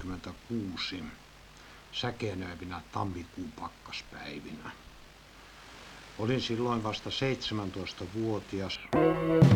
1986 säkenöivinä tammikuun pakkaspäivinä. Olin silloin vasta 17-vuotias.